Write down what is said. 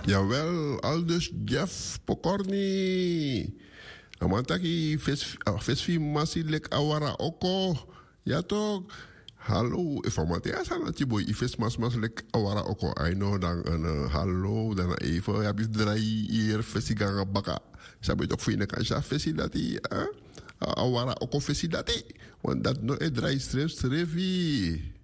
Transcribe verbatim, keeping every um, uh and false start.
Jawel, aldus Jeff Pokorni. Amantaki fesfi masilek awara oko. Ja toch? Hallo, informatie aan het boy. Ifes mas mas lek awara oko. I know dan een uh, hallo dan even. Ja, bis drai hier fesi ganga baka. Sabi toch fine kan ja fesi dati. Awara oko fesi dati. Want dat no e drai stref strefi.